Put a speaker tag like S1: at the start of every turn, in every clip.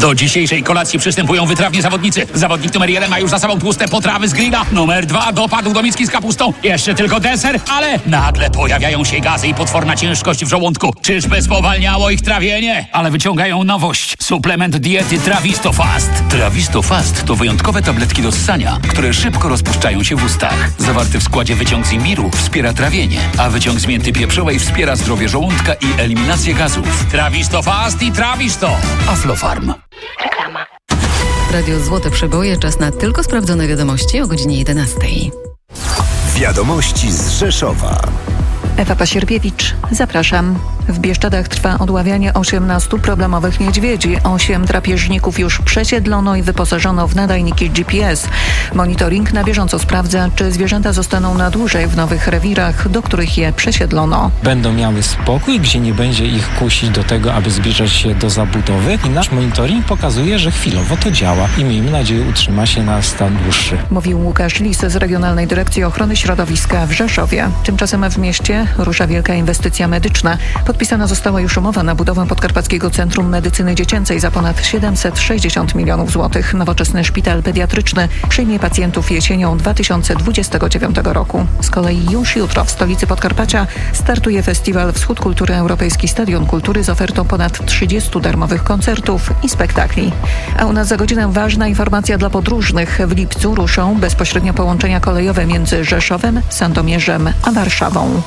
S1: Do dzisiejszej kolacji przystępują wytrawni zawodnicy. Zawodnik numer 1 ma już za sobą tłuste potrawy z grilla. Numer 2 dopadł do miski z kapustą. Jeszcze tylko deser, ale nagle pojawiają się gazy i potworna ciężkość w żołądku. Czyżby spowalniało ich trawienie? Ale wyciągają nowość. Suplement diety Trawisto Fast. Trawisto Fast to wyjątkowe tabletki do ssania, które szybko rozpuszczają się w ustach. Zawarty w składzie wyciąg z imbiru wspiera trawienie, a wyciąg z mięty pieprzowej wspiera zdrowie żołądka i eliminację gazów. Trawisto Fast i Trawisto. Aflofarm.
S2: Reklama.
S3: Radio Złote Przeboje, czas na tylko sprawdzone wiadomości o godzinie 11.
S4: Wiadomości z Rzeszowa.
S5: Ewa Pasierbiewicz, zapraszam. W Bieszczadach trwa odławianie 18 problemowych niedźwiedzi. 8 drapieżników już przesiedlono i wyposażono w nadajniki GPS. Monitoring na bieżąco sprawdza, czy zwierzęta zostaną na dłużej w nowych rewirach, do których je przesiedlono.
S6: Będą miały spokój, gdzie nie będzie ich kusić do tego, aby zbliżać się do zabudowy. I nasz monitoring pokazuje, że chwilowo to działa i miejmy nadzieję utrzyma się na stan dłuższy.
S5: Mówił Łukasz Lis z Regionalnej Dyrekcji Ochrony Środowiska w Rzeszowie. Tymczasem w mieście rusza wielka inwestycja medyczna. Podpisana została już umowa na budowę Podkarpackiego Centrum Medycyny Dziecięcej za ponad 760 milionów złotych. Nowoczesny szpital pediatryczny przyjmie pacjentów jesienią 2029 roku. Z kolei już jutro w stolicy Podkarpacia startuje festiwal Wschód Kultury Europejski Stadion Kultury z ofertą ponad 30 darmowych koncertów i spektakli. A u nas za godzinę ważna informacja dla podróżnych. W lipcu ruszą bezpośrednio połączenia kolejowe między Rzeszowem, Sandomierzem a Warszawą.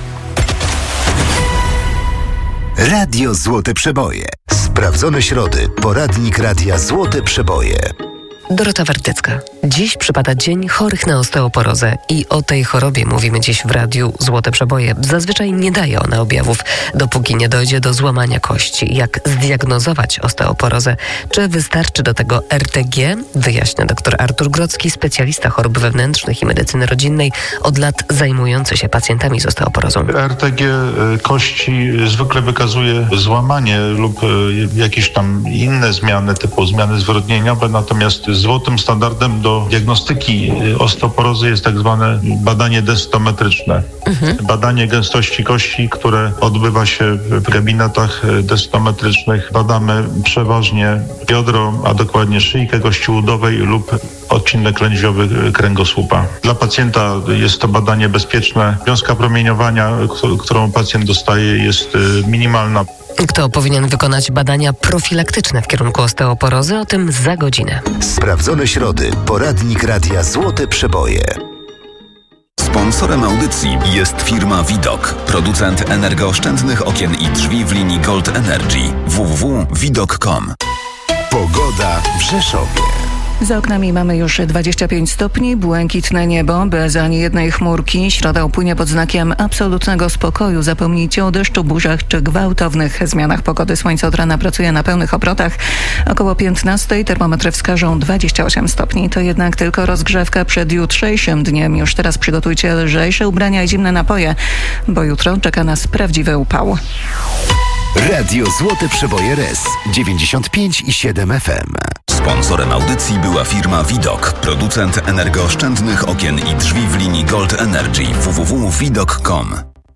S4: Radio Złote Przeboje. Sprawdzone środy. Poradnik Radia Złote Przeboje.
S2: Dorota Wartycka. Dziś przypada Dzień Chorych na Osteoporozę i o tej chorobie mówimy dziś w Radiu Złote Przeboje. Zazwyczaj nie daje ona objawów, dopóki nie dojdzie do złamania kości. Jak zdiagnozować osteoporozę? Czy wystarczy do tego RTG? Wyjaśnia dr Artur Grodzki, specjalista chorób wewnętrznych i medycyny rodzinnej, od lat zajmujący się pacjentami z osteoporozą.
S7: RTG kości zwykle wykazuje złamanie lub jakieś tam inne zmiany typu zmiany zwyrodnieniowe, natomiast złotym standardem do diagnostyki osteoporozy jest tak zwane badanie densitometryczne. Badanie gęstości kości, które odbywa się w gabinetach densitometrycznych. Badamy przeważnie biodro, a dokładnie szyjkę kości udowej lub odcinek lędźwiowy kręgosłupa. Dla pacjenta jest to badanie bezpieczne. Wiązka promieniowania, którą pacjent dostaje, jest minimalna.
S2: Kto powinien wykonać badania profilaktyczne w kierunku osteoporozy? O tym za godzinę.
S4: Sprawdzone środy. Poradnik Radia Złote Przeboje.
S8: Sponsorem audycji jest firma Widok, producent energooszczędnych okien i drzwi w linii Gold Energy. www.widok.com.
S4: Pogoda w Rzeszowie.
S5: Za oknami mamy już 25 stopni, błękitne niebo, bez ani jednej chmurki. Środa upłynie pod znakiem absolutnego spokoju. Zapomnijcie o deszczu, burzach czy gwałtownych zmianach pogody. Słońce od rana pracuje na pełnych obrotach. Około 15 termometry wskażą 28 stopni. To jednak tylko rozgrzewka przed jutrzejszym dniem. Już teraz przygotujcie lżejsze ubrania i zimne napoje, bo jutro czeka nas prawdziwy upał.
S4: Radio Złote Przeboje RS 95,7 FM.
S8: Sponsorem audycji była firma Widok, producent energooszczędnych okien i drzwi w linii Gold Energy. www.widok.com.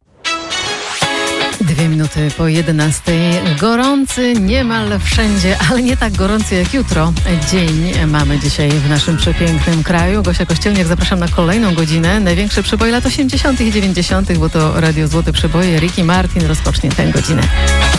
S3: 2 minuty po 11. Gorący niemal wszędzie, ale nie tak gorący jak jutro. Dzień mamy dzisiaj w naszym przepięknym kraju. Gosia Kościelniak, zapraszam na kolejną godzinę. Największy przeboj lat 80. i 90., bo to Radio Złote Przeboje. Ricky Martin rozpocznie tę godzinę.